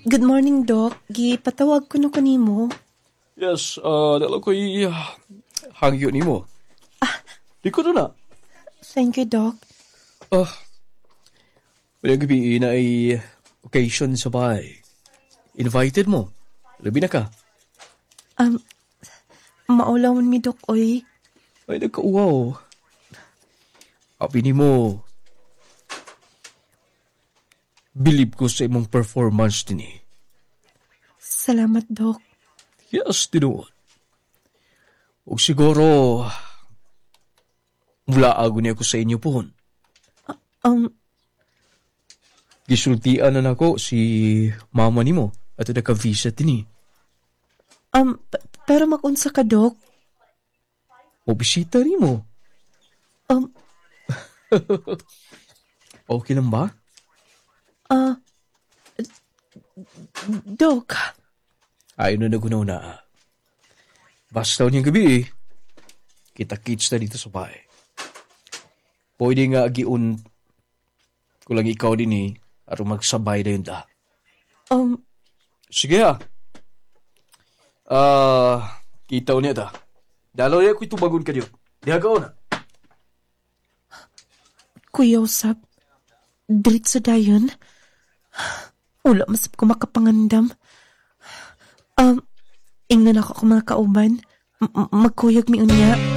Good morning, Doc. Gipatawag ko no kanimo. Yes, dala ko'y hangyo ni mo. Di ko na. Thank you, Doc. Ah, Walang gabi na ay occasion sa bahay. Invited mo. Labi na ka. Maulawan mi, Doc, oy. Ay, nagkauwaw. Abi ni mo. Believe ko sa imong performance din eh. Salamat, Doc. Yes, tinuod. O siguro, mula ago niya ako sa inyo po. Gisultian na nako si mama ni mo at naka-visit din eh. Pero magunsa ka, Doc? O bisita ni mo. Um, Okay lang ba? Doc, Ayaw na nagunaw na. Basta niyang gabi eh. Kita-kits na dito sa bahay. Pwede nga agiun ko lang ikaw din eh. At magsabay na yun da. Sige ah. Kita niya da. Dalaw niya ko itubagon ka diyo. Dihagaw na. Kuya Usap, dilit sa dayon. Wala masap ko makapangandam. Ingnan ako mga kauban. Magkuyog mi unya.